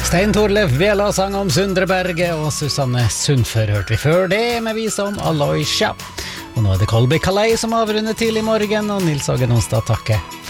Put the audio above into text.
Stein Torleif Vela sang om Sundreberget, og Susanne Sundfør hørte vi før det med visa om Aloysia. Og nå det Kolby Kalei som avrunder til i morgen, og Nils Åge Nonstad takker